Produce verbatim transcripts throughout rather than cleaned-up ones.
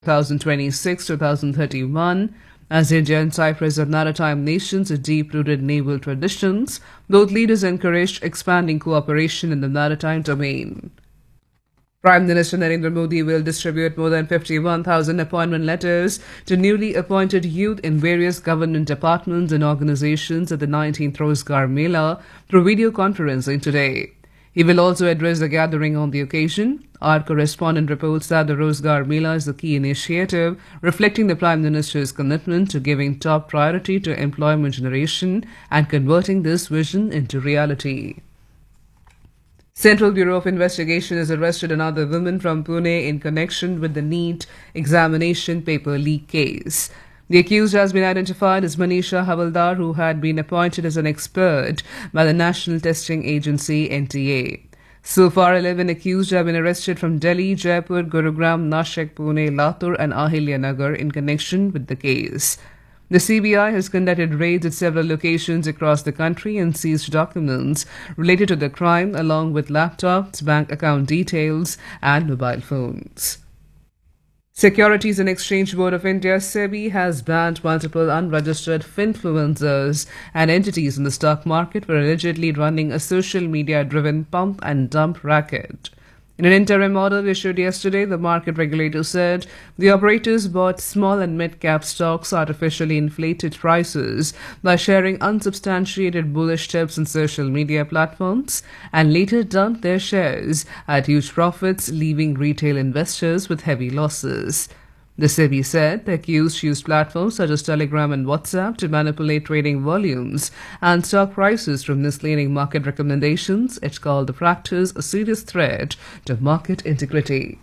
twenty twenty-six to twenty thirty-one. As India and Cyprus are maritime nations with deep-rooted naval traditions, both leaders encouraged expanding cooperation in the maritime domain. Prime Minister Narendra Modi will distribute more than fifty-one thousand appointment letters to newly appointed youth in various government departments and organizations at the nineteenth Rozgar Mela through video conferencing today. He will also address the gathering on the occasion. Our correspondent reports that the Rozgar Mela is the key initiative, reflecting the Prime Minister's commitment to giving top priority to employment generation and converting this vision into reality. Central Bureau of Investigation has arrested another woman from Pune in connection with the NEET examination paper leak case. The accused has been identified as Manisha Havaldar, who had been appointed as an expert by the National Testing Agency N T A. So far, eleven accused have been arrested from Delhi, Jaipur, Gurugram, Nashik, Pune, Latur and Ahilya in connection with the case. The C B I has conducted raids at several locations across the country and seized documents related to the crime along with laptops, bank account details and mobile phones. Securities and Exchange Board of India (SEBI) has banned multiple unregistered finfluencers and entities in the stock market for allegedly running a social media-driven pump and dump racket. In an interim order issued yesterday, the market regulator said the operators bought small and mid-cap stocks artificially inflated prices by sharing unsubstantiated bullish tips on social media platforms and later dumped their shares at huge profits, leaving retail investors with heavy losses. The SEBI said the accused used platforms such as Telegram and WhatsApp to manipulate trading volumes and stock prices through misleading market recommendations. It called the practice a serious threat to market integrity.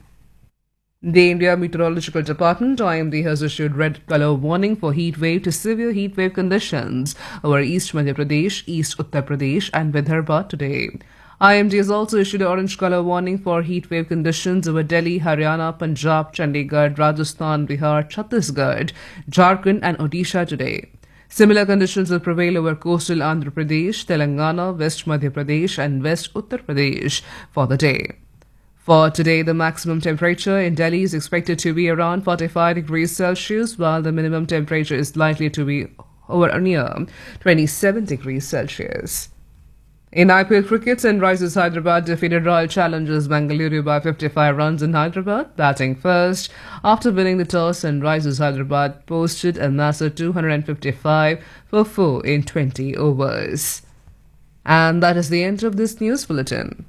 The India Meteorological Department (I M D) has issued red color warning for heat wave to severe heat wave conditions over East Madhya Pradesh, East Uttar Pradesh and Vidarbha today. I M D has also issued an orange color warning for heat wave conditions over Delhi, Haryana, Punjab, Chandigarh, Rajasthan, Bihar, Chhattisgarh, Jharkhand and Odisha today. Similar conditions will prevail over coastal Andhra Pradesh, Telangana, West Madhya Pradesh and West Uttar Pradesh for the day. For today, the maximum temperature in Delhi is expected to be around forty-five degrees Celsius, while the minimum temperature is likely to be over or near twenty-seven degrees Celsius. In I P L cricket, Sunrisers Hyderabad defeated Royal Challengers Bengaluru by fifty-five runs in Hyderabad. Batting first, after winning the toss, Sunrisers Hyderabad posted a massive two hundred fifty-five for four in twenty overs. And that is the end of this news bulletin.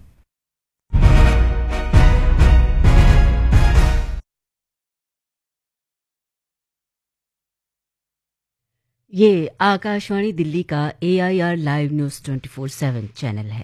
ये आकाशवाणी दिल्ली का ए I R live news twenty four seven channel है।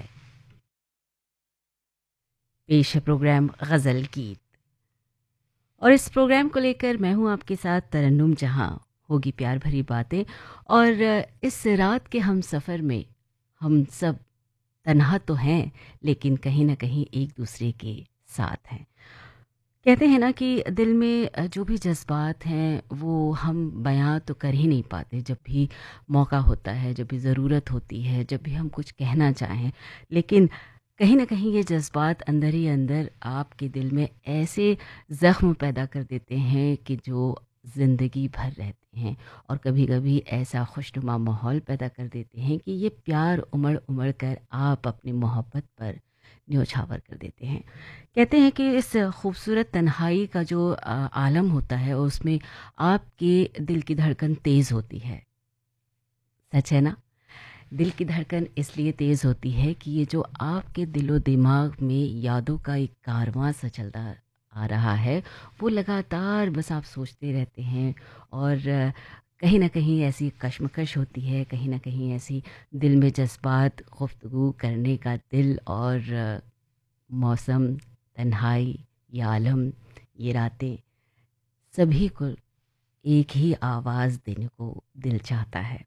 पेश है programme गज़ल गीत और इस programme को लेकर मैं हूं आपके साथ तरन्नुम जहां। होगी प्यार भरी बातें और इस रात के हम सफ़र में हम सब तन्हा तो हैं लेकिन कहीं ना कहीं एक दूसरे के साथ हैं। कहते हैं ना कि दिल में जो भी जज्बात हैं वो हम बयां तो कर ही नहीं पाते। जब भी मौका होता है, जब भी ज़रूरत होती है, जब भी हम कुछ कहना चाहें, लेकिन कहीं ना कहीं ये जज्बात अंदर ही अंदर आपके दिल में ऐसे ज़ख्म पैदा कर देते हैं कि जो ज़िंदगी भर रहते हैं और कभी कभी ऐसा खुशनुमा माहौल पैदा कर देते हैं कि ये प्यार उमड़ उमड़ कर आप अपनी मोहब्बत पर न्योछावर कर देते हैं। कहते हैं कि इस खूबसूरत तन्हाई का जो आलम होता है उसमें आपके दिल की धड़कन तेज़ होती है। सच है ना? दिल की धड़कन इसलिए तेज़ होती है कि ये जो आपके दिलो दिमाग में यादों का एक कारवां सा चलता आ रहा है वो लगातार बस आप सोचते रहते हैं और कहीं ना कहीं ऐसी कश्मकश होती है, कहीं ना कहीं ऐसी दिल में जज्बात, गुफ्तगू करने का दिल और मौसम, तन्हाई, ये आलम, ये रातें सभी को एक ही आवाज़ देने को दिल चाहता है।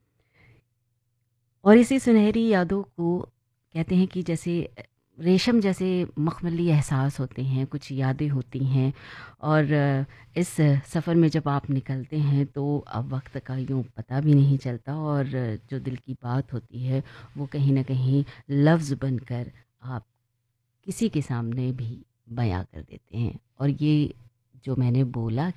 और इसी सुनहरी यादों को कहते हैं कि जैसे रेशम जैसे मखमली एहसास होते हैं, कुछ यादें होती हैं और इस सफ़र में जब आप निकलते हैं तो अब वक्त का यूँ पता भी नहीं चलता और जो दिल की बात होती है वो कहीं ना कहीं लफ्ज़ बनकर आप किसी के सामने भी बयां कर देते हैं। और ये जो मैंने बोला